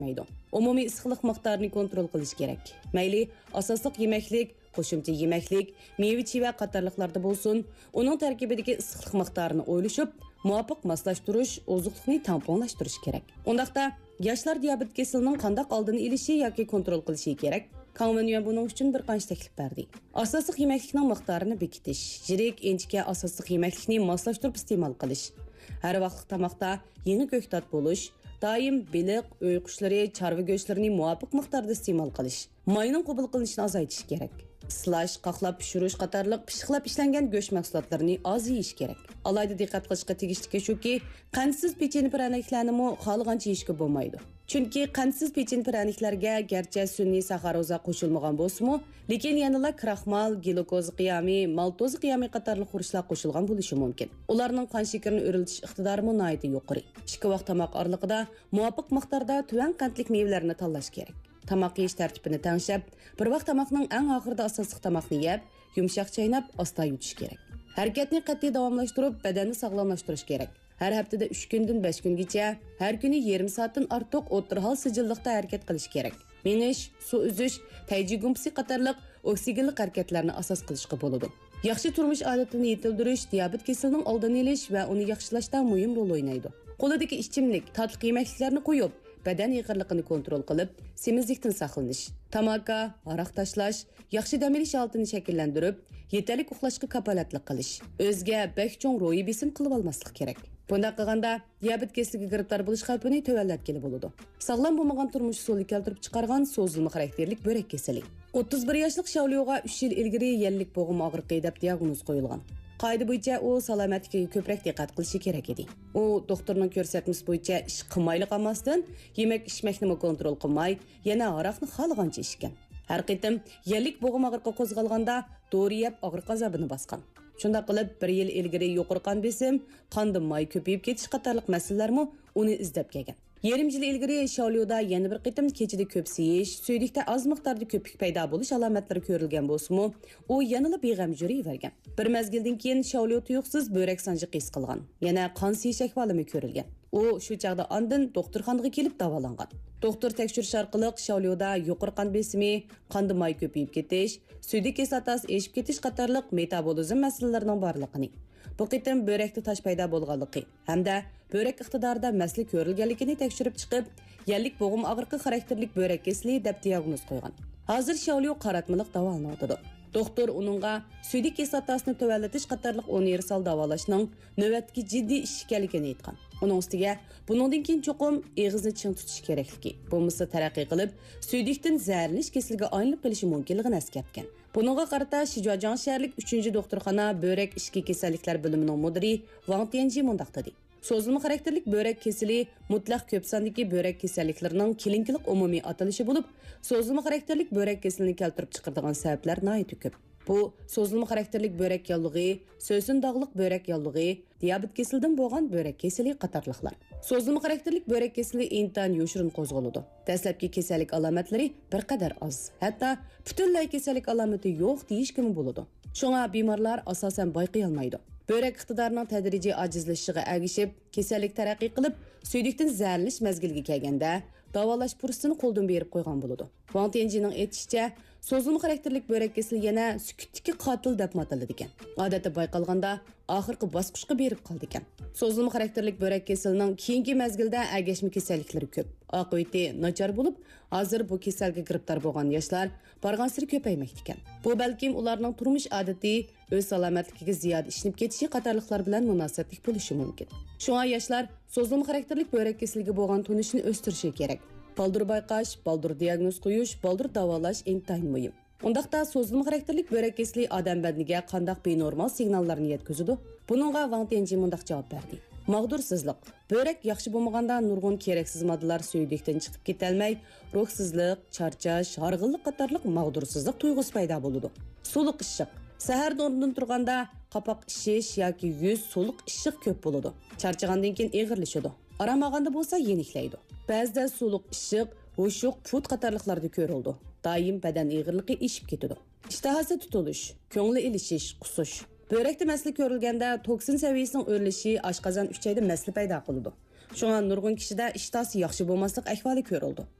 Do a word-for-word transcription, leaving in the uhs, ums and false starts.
maydi. Umumiy issiqlik miqdorini kontrol qilish kerak. Mayli asosliq yemeklik, qo'shimcha yemeklik, meva-cheva qatorliqlarda bo'lsin, uning tarkibidagi issiqlik miqdorini o'ylashib, muvofiq moslashtirish, oziqlikni tamponlashtirish kerak. Undaqda yoshlar diabet kasalining qanday oldini olishi yoki kontrol qilishi kerak. Konvensiya buning uchun bir qancha taklif berdi. Asosliq yemeklikning miqdorini bekitish, yirik, inchka asosliq yemeklikni moslashtirib iste'mol qilish. Har vaqtlik tamoqda yangi ko'ktat bo'lish, doim biliq, uy qushlari, chorva go'shtlarini muvofiq miqdorda iste'mol qilish. Mayning qabul qilinishini azaytish kerak. Slash, qaqlab pishirish qatorliq pishiqlab ishlangan go'sht mahsulotlarini oz yeyish kerak. Alayda diqqat qilishga tegishli shuki, qandsiz pechenye praniklarini mo xohlagancha yeyishga bo'lmaydi. Chunki qandsiz pechenye praniklarga garchi sun'iy saxaroza qo'shilmagan bo'lsa-mu, lekin yanada kraxmal, glukoz qiyomi, maltoz qiyomi qatorliq xurishlar qo'shilgan bo'lishi mumkin. Ularning qon shakarini o'riltish iqtidori nihoyat yuqori. Ikki vaqt tomoq oraliqida muvofiq miqdorda tuvan qandlik mevalarni tanlash kerak. Tamoq yeyish tartibini tanishib, bir vaqt tamoqning eng oxirida asosiy tamoqni yeb, yumshoq chaynab, asta yutish kerak. Harakatni qat'iy davomlashtirib, badanni sog'lomlashtirish kerak. Har haftada uch kundan besh kungacha, har kuni yarim soatdan ortiq o'tirhol sijillikda harakat qilish kerak. Menish, suv uzish, tayji gumpsi qatorliq oksigenli harakatlarni asos qilishga bo'ladi. Yaxshi turmush odatini yetildirish diabet kasalining oldini olish va uni yaxshilashda muhim rol o'ynaydi. Qo'lidagi ichimlik, tatli yemekliklarni qo'yib, badan yig'irligini kontrol qilib, semizlikdan saqlanish, tamaka, aroq tashlash, yaxshi dam olish holatini shakllantirib, yetarli uxlashga kapolatlik qilish. O'zga bek cho'ng ro'yi besim qilib olmaslik kerak. Bunday qilganda diabet kasaliga giribtor bo'lish xavfini tovanlatgili bo'ladi. Sog'lom bo'lmagan turmush usuli keltirib chiqargan so'zilma xarakterlik böbrek kasali. o'ttiz bir yoshlik Shavliyoga uch yil ilgari yellik bo'g'im og'riqi deb diagnoz qo'yilgan. Qoida bo'yicha u salomatligiga ko'proq diqqat qilishi kerak edi. U doktorning ko'rsatmasi bo'yicha ish qilmayli qolmasdan, yemak ichmakni kontrol qilmay, yana aroqni xohlagancha ichgan. Har qitim yellik bo'g'im og'riqi qo'zg'alganda dori yeb og'riq azobini bosgan. Shunda qilib bir yil ilgari yuqori qon besim, qonda may ko'payib ketish qatorliq masalalarmi uni izlab kelgan. Yarim yil ilgari Shavliyoda yana bir qitim kechida ko'p seyish, suydikda az miqdorda ko'pik paydo bo'lish alomatlari ko'rilgan bo'lsa-mu, u yanada beg'am yuravergan. Bir mezgildan keyin Shavliyo tuyuqsiz böbrek sanjiqi his qilgan. Yana qon seyish ahvolimi ko'rilgan. U shu chaqda ondan doktorxonaga kelib davolangan. Doktor tekshirish orqali Shavliyoda yuqori qon besimi, qonda may ko'payib ketish, suydik kislotasi eshib ketish qatorliq metabolizm masalalarining borligini, bu qitim börekda tosh paydo bo'lganligi hamda börek iqtidorida masala ko'rilganligini tekshirib chiqib, yellik bo'g'im og'riqi xarakterlik börek kasali deb diagnoz qo'ygan. Hozir Shavliyo qaratmaliq davolanadi. Doktor uningga suydik kislotasini tovanlatish qatorliq universal davolashning navbatdagi jiddiy ish ekanligini aytgan. Uning ustiga buningdan keyin cho'qim eg'izni ching tutish kerakligi, bo'lmasa taraqqiy qilib, suydikdan zararlanish kasaliga aylanib qolishi mumkinligini eskartgan. Buningga qarata Shijuazhan shaharlik uchinchi doktorxona böbrek ishki kasalliklar bo'limining mudiri Wang Tianji mundaq dedi. So'zilma xarakterlik böbrek kasali mutlaq ko'p sondagi böbrek kasalliklarining kelinkilik umumiy atalishi bo'lib, so'zilma xarakterlik böbrek kasalini keltirib chiqaradigan sabablar nihoyat ko'p. Bu so'zilma xarakterlik böbrek yollig'i, so'sin dog'liq böbrek yollig'i, diabet kasalidan bo'lgan böbrek kasali qatorliqlar. So'zilma xarakterlik böbrek kasali intan yoshirin qo'zg'aladi. Dastlabki kasallik alomatlari bir qadar oz, hatto butunlay kasallik alomati yo'q deyishga bo'ladi. Shunga bemorlar asosan bayqay olmaydi. Börek iqtidorining tadrijiy ajizlashishiga ergishib, kasallik taraqqiy qilib, suydikdan zararlanish mazgiliga kelganda davolash fursatini qo'ldan berib qo'ygan bo'ladi. Wang Tianjining aytishicha, so'zilma xarakterlik börek kasali yana sukutdagi qotil deb ataladi ekan. Odatda bayqalganda oxirgi bosqichga berib qoldi ekan. So'zilma xarakterlik börek kasalining keyingi mazgilda ergashma kasalliklari ko'p. Oqibati nachar bo'lib, hozir bu kasalga giribtor bo'lgan yoshlar barg'ansiri ko'paymoqda ekan. Bu balkim ularning turmush odati, o'z salomatligiga ziyoda ishinib ketishi qatorliqlar bilan munosabatli bo'lishi mumkin. Shunga yoshlar so'zilma xarakterlik börek kasaliga bo'lgan tunishini o'stirishi kerak. Baldur bayqash, baldur diagnoz qo'yish, baldur davolash intayin muhim. Undaqda so'zilma xarakterlik börek kasali odam badaniga qandaq benormal signallarni yetkazadi? Buningga Wang Tianji mundaq javob berdi. Mag'dursizlik. Börek yaxshi bo'lmaganda nurg'un keraksiz moddalar suydikdan chiqib ketolmay, ruhsizlik, charchash, horg'inlik qatorliq mag'dursizlik tuyg'usi paydo bo'ladi. Suluq ishiq. Sahar o'rnidan turganda qapoq ishish yoki yuz suluq ishiq ko'p bo'ladi. Charchagandan keyin eg'irlashadi. Aramaganda bo'lsa yeniklaydi. Ba'zida suluq ishiq, hushuq, put qatorliqlarda ko'rildi. Doim badan eg'irligi ishib ketadi. Ishtahasi tutilish, ko'ngli ilishish, qusish. Börekte masala ko'rilganda toksin saviyasining o'rlishi oshqozon uchayda masala paydo qiladi. Şuna nurgun kişide iştahsı yaxşı bo'lmaslik ahvoli ko'rildi.